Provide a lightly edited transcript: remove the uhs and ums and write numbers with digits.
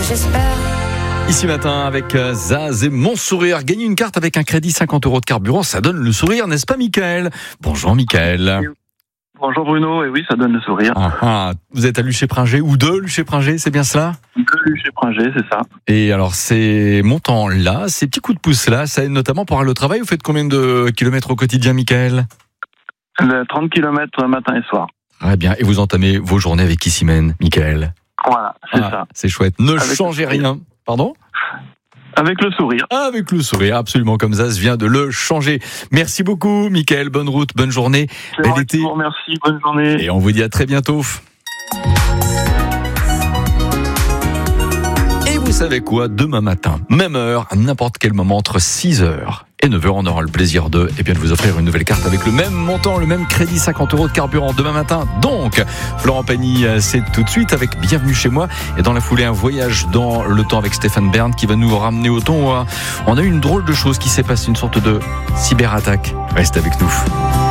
j'espère. Ici matin avec Zaz et Mon Sourire. Gagner une carte avec un crédit 50 € de carburant, ça donne le sourire, n'est-ce pas Mickaël ? Bonjour Mickaël. Bonjour Bruno, et oui, ça donne le sourire. Vous êtes à Luché-Pringé ou de Luché-Pringé, c'est bien cela ? De Luché-Pringé, c'est ça. Et alors ces montants-là, ces petits coups de pouce-là, ça aide notamment pour aller au travail. Vous faites combien de kilomètres au quotidien Mickaël ? 30 km matin et soir. Très bien, et vous entamez vos journées avec Issimène, Mickaël. Voilà, c'est ça. C'est chouette, ne Avec changez rien. Pardon ? Avec le sourire. Avec le sourire, absolument, comme Zaz vient de le changer. Merci beaucoup, Mickaël. Bonne route, bonne journée. C'est Bel vrai, été. Merci, bonne journée. Et on vous dit à très bientôt. Et vous savez quoi ? Demain matin, même heure, à n'importe quel moment, entre 6h et 9h, on aura le plaisir de vous offrir une nouvelle carte avec le même montant, le même crédit, 50 € de carburant demain matin. Donc, Florent Pagny, c'est tout de suite avec Bienvenue chez moi. Et dans la foulée, un voyage dans le temps avec Stéphane Bern qui va nous ramener au temps où on a eu une drôle de chose qui s'est passée, une sorte de cyberattaque. Reste avec nous.